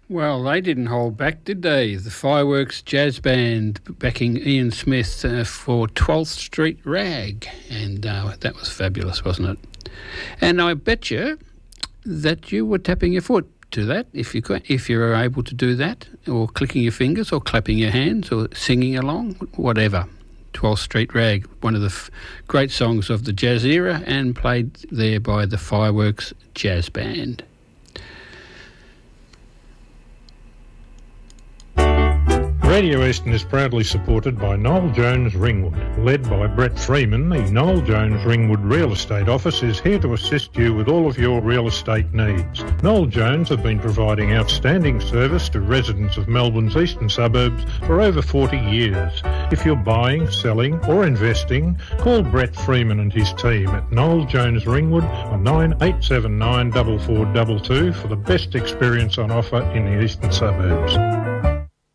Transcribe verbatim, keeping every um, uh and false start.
Well, they didn't hold back, did they? The Fireworks Jazz Band backing Ian Smith uh, for twelfth Street Rag. And uh, that was fabulous, wasn't it? And I bet you that you were tapping your foot to that, if you could, if you were able to do that, or clicking your fingers, or clapping your hands, or singing along, whatever. twelfth Street Rag, one of the f- great songs of the jazz era, and played there by the Fireworks Jazz Band. Radio Eastern is proudly supported by Noel Jones Ringwood. Led by Brett Freeman, the Noel Jones Ringwood Real Estate Office is here to assist you with all of your real estate needs. Noel Jones have been providing outstanding service to residents of Melbourne's eastern suburbs for over forty years. If you're buying, selling or investing, call Brett Freeman and his team at Noel Jones Ringwood on nine eight seven nine, four four two two for the best experience on offer in the eastern suburbs.